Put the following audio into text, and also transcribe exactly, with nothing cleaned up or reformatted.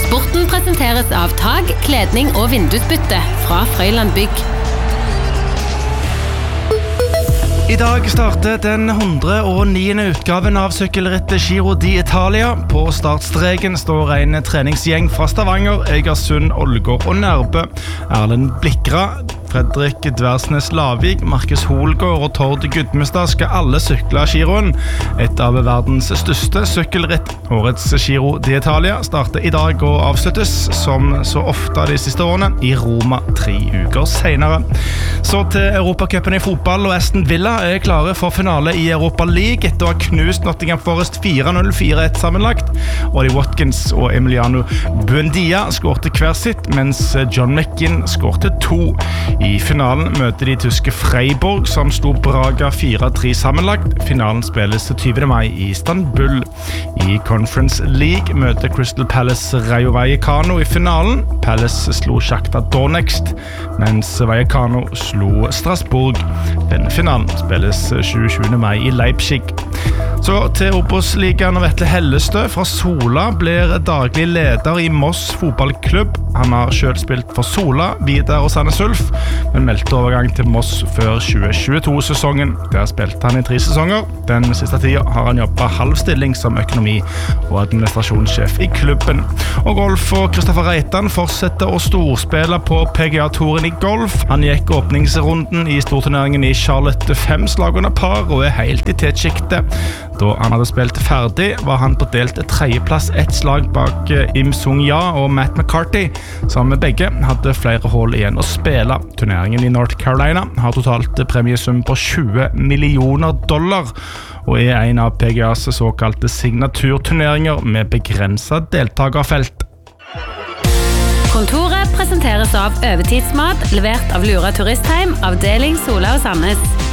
Sporten presenteres av tag, kledning og vindusbytte fra Frøyland Bygg. I dag starter den hundre og niende utgaven av sykkelrittet Giro d'Italia. På startstreken står en treningsgjeng fra Stavanger, Egersund, Ålgård og Nærbø. Erlend Blikra, Fredrik Dversnes Lavik, Markus Holgaard og Tord Gudmestad skal alle sykle Giroen. Et av verdens største sykkelritt. Årets Giro d'Italia starter i dag og avsluttes, som så ofte de siste årene, i Roma tre uker senere. Så til Europacupen i fotball, og Aston Villa er klare for finale i Europa League etter å ha knust Nottingham Forest fire null fire ett sammenlagt. Ollie Watkins og Emiliano Buendia skårte hver sitt, mens John McGinn skårte to. I finalen møter de tyske Freiburg, som slo Braga fire tre sammenlagt. Finalen spilles tyvende mai i Istanbul. I Conference League møter Crystal Palace Rayo Vallecano i finalen. Palace slo Shakhtar Donetsk, mens Vallecano slo Strasbourg. Denne finalen spilles tjuende mai i Leipzig. Så til Obos-ligaen, og Vetle Hellestø fra Sola blir daglig leder i Moss fotballklubb. Han har selv spilt for Sola, Vidar og Sandnes Ulf, men meldte overgang til Moss før tjue tjueto-sesongen. Der spilte han i tre sesonger. Den siste tiden har han jobbet halvstilling som økonomi- og administrasjonssjef i klubben. Og golf og Kristoffer Reitan fortsetter å storspille på P G A-touren i golf. Han gikk åpningsrunden i storturneringen i Charlotte fem slag under par og er helt i tetsjiktet. Da han hadde spilt ferdig, var han på delt tredjeplass ett slag bak Im Sung-ja og Matt McCarthy, som begge hadde flere hull igjen å spille. Turneringen i North Carolina har totalt premiesum på tjue millioner dollar, og er en av P G A's såkalte signaturturneringer med begrenset deltagerfelt. Kontoret presenteres av Øvetidsmat, levert av Lura Turistheim, avdeling Sola og Sandnes.